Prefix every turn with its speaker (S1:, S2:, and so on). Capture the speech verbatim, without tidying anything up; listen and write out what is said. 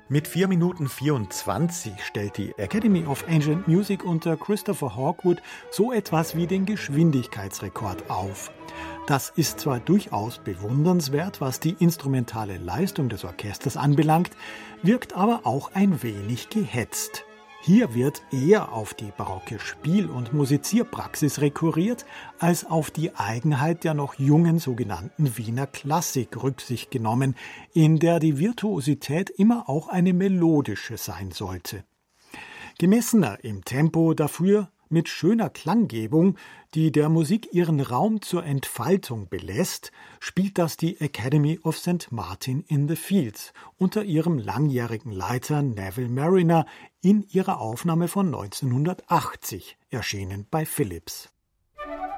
S1: Mit vier Minuten vierundzwanzig stellt die Academy of Ancient Music unter Christopher Hawkwood so etwas wie den Geschwindigkeitsrekord auf. Das ist zwar durchaus bewundernswert, was die instrumentale Leistung des Orchesters anbelangt, wirkt aber auch ein wenig gehetzt. Hier wird eher auf die barocke Spiel- und Musizierpraxis rekurriert, als auf die Eigenheit der noch jungen sogenannten Wiener Klassik Rücksicht genommen, in der die Virtuosität immer auch eine melodische sein sollte. Gemessener im Tempo, dafür mit schöner Klanggebung, die der Musik ihren Raum zur Entfaltung belässt, spielt das die Academy of Saint Martin in the Fields unter ihrem langjährigen Leiter Neville Marriner in ihrer Aufnahme von neunzehnhundertachtzig, erschienen bei Philips.